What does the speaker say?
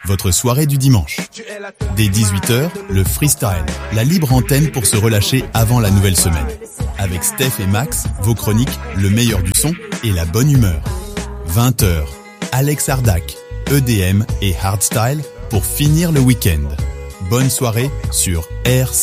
votre soirée du dimanche. Dès 18h, le freestyle, la libre antenne pour se relâcher avant la nouvelle semaine. Avec Steph et Max, vos chroniques, le meilleur du son et la bonne humeur. 20h, Alex Ardac, EDM et Hardstyle pour finir le week-end. Bonne soirée sur RC.